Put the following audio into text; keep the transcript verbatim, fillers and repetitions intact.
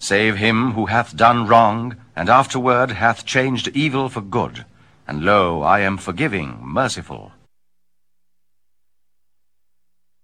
save him who hath done wrong, and afterward hath changed evil for good. And lo, I am forgiving, merciful.